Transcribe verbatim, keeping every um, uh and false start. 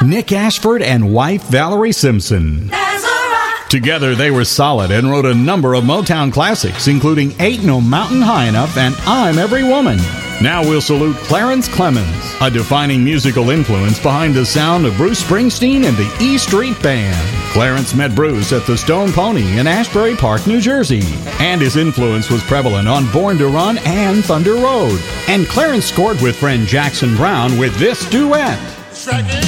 Nick Ashford and wife Valerie Simpson. Together, they were solid and wrote a number of Motown classics, including Ain't No Mountain High Enough and I'm Every Woman. Now we'll salute Clarence Clemons, a defining musical influence behind the sound of Bruce Springsteen and the E Street Band. Clarence met Bruce at the Stone Pony in Ashbury Park, New Jersey, and his influence was prevalent on Born to Run and Thunder Road. And Clarence scored with friend Jackson Browne with this duet.